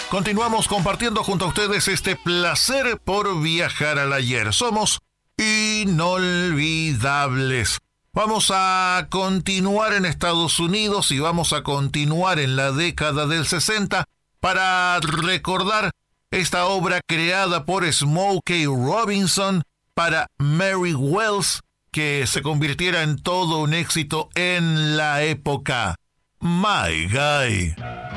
Continuamos compartiendo junto a ustedes este placer por viajar al ayer. Somos inolvidables. Vamos a continuar en Estados Unidos y vamos a continuar en la década del 60 para recordar esta obra creada por Smokey Robinson para Mary Wells, que se convirtiera en todo un éxito en la época. My Guy.